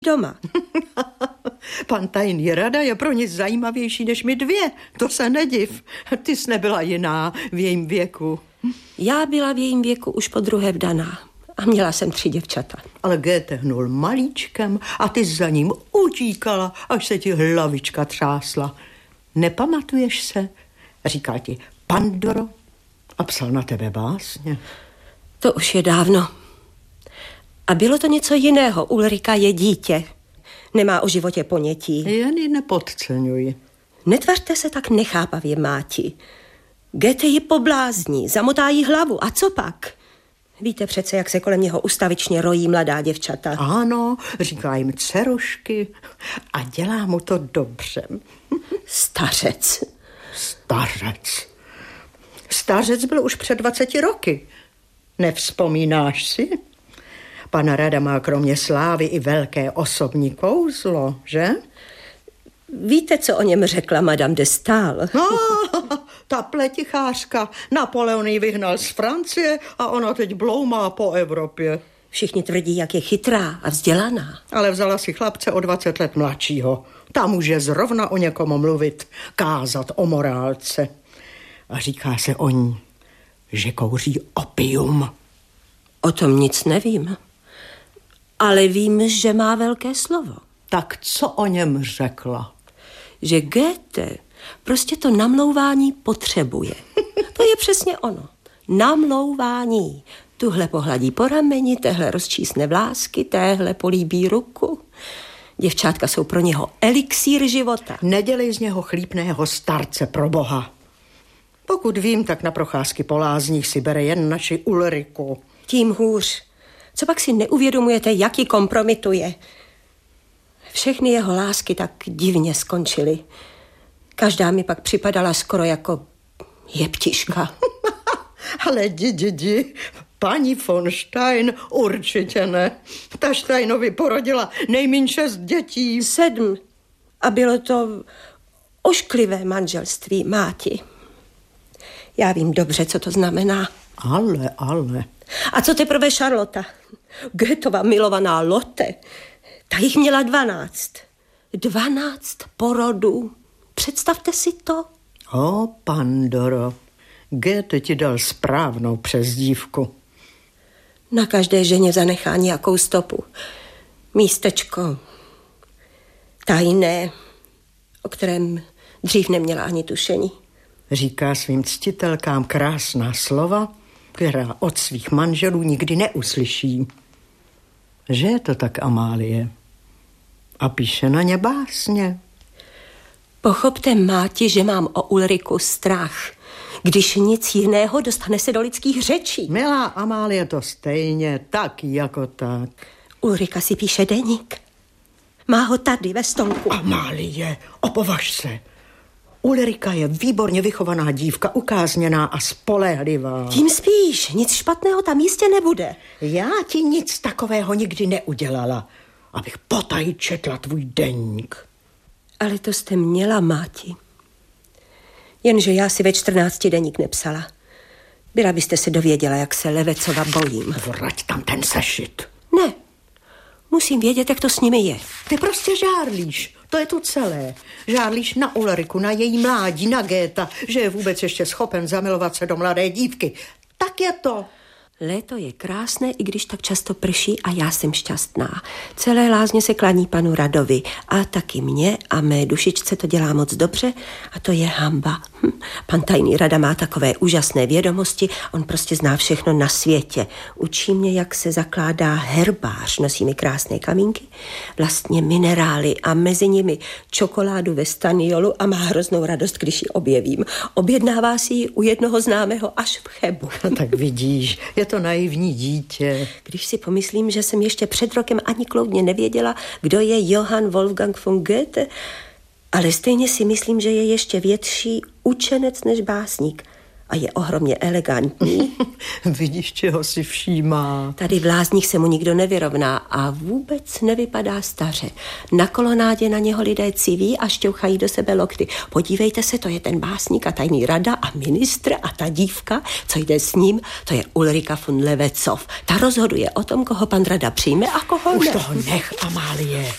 doma. Pan tajný rada je pro nic zajímavější než my dvě. To se nediv. Ty jsi nebyla jiná v jejím věku. Já byla v jejím věku už po druhé vdaná a měla jsem 3 děvčata. Ale Goethe hnul malíčkem a ty za ním utíkala, až se ti hlavička třásla. Nepamatuješ se? Říkal ti Pandoro a psal na tebe básně. To už je dávno. A bylo to něco jiného. Ulrika je dítě. Nemá o životě ponětí. Jen ji nepodceňuji. Netvařte se tak nechápavě, máti. Goethe ji poblázní, zamotá jí hlavu. A co pak? Víte přece, jak se kolem něho ustavičně rojí mladá děvčata. Ano, říká jim dcerušky a dělá mu to dobře. Stařec. Stařec byl už před 20 roky. Nevzpomínáš si? Pan rada má kromě slávy i velké osobní kouzlo, že? Víte, co o něm řekla Madame de Staël? Ta pletichářka. Napoleon ji vyhnal z Francie a ona teď bloumá po Evropě. Všichni tvrdí, jak je chytrá a vzdělaná. Ale vzala si chlapce o 20 let mladšího. Ta může zrovna o někom mluvit, kázat o morálce. A říká se o ní, že kouří opium. O tom nic nevím. Ale vím, že má velké slovo. Tak co o něm řekla? Že Goethe prostě to namlouvání potřebuje. To je přesně ono. Namlouvání. Tuhle pohladí po rameni, téhle rozčísne vlásky, téhle políbí ruku. Děvčátka jsou pro něho elixír života. Nedělej z něho chlípného starce, pro boha. Pokud vím, tak na procházky po lázních si bere jen naši Ulriku. Tím hůř. Co pak si neuvědomujete, jak ji kompromituje? Všechny jeho lásky tak divně skončily. Každá mi pak připadala skoro jako jeptiška. Ale di, paní von Stein určitě ne. Ta Steinovi porodila nejmíň 6 dětí. 7. A bylo to ošklivé manželství, máti. Já vím dobře, co to znamená. Ale. A co teprve Charlotta? Goethova milovaná Lotte. Ta jich měla 12. 12 porodů. Představte si to. O, Pandoro, Goethe ti dal správnou přezdívku. Na každé ženě zanechá nějakou stopu. Místečko tajné, o kterém dřív neměla ani tušení. Říká svým ctitelkám krásná slova, která od svých manželů nikdy neuslyší. Že je to tak, Amálie? A píše na ně básně. Pochopte, máti, že mám o Ulriku strach. Když nic jiného, dostane se do lidských řečí. Milá Amálie, to stejně, tak jako tak. Ulrika si píše deník. Má ho tady ve stolku. Amálie, opovaž se. Ulrika je výborně vychovaná dívka, ukázněná a spolehlivá. Tím spíš, nic špatného tam jistě nebude. Já ti nic takového nikdy neudělala, abych potají četla tvůj deník. Ale to jste měla, máti. Jenže já si ve 14 deník nepsala. Byla byste se dověděla, jak se Levecova bojím. Vrať tam ten sešit. Ne, musím vědět, jak to s nimi je. Ty prostě žárlíš, to je to celé. Žárlíš na Ulriku, na její mládí, na Goetha, že je vůbec ještě schopen zamilovat se do mladé dívky. Tak je to. Léto je krásné, i když tak často prší a já jsem šťastná. Celé lázně se klaní panu Radovi a taky mě a mé dušičce to dělá moc dobře a to je hanba. Pan tajný rada má takové úžasné vědomosti, on prostě zná všechno na světě. Učí mě, jak se zakládá herbář, nosí mi krásné kamínky, vlastně minerály a mezi nimi čokoládu ve staniolu a má hroznou radost, když ji objevím. Objednává si ji u jednoho známého až v Chebu. Tak vidíš, je to naivní dítě. Když si pomyslím, že jsem ještě před rokem ani kloudně nevěděla, kdo je Johann Wolfgang von Goethe, ale stejně si myslím, že je ještě větší učenec než básník a je ohromně elegantní. Vidíš, čeho si všímá. Tady v lázních se mu nikdo nevyrovná a vůbec nevypadá staře. Na kolonádě na něho lidé civí a šťouchají do sebe lokty. Podívejte se, to je ten básník a tajný rada a ministr a ta dívka, co jde s ním, to je Ulrika von Levecov. Ta rozhoduje o tom, koho pan rada přijme a koho ne. Už toho nech, Amálie.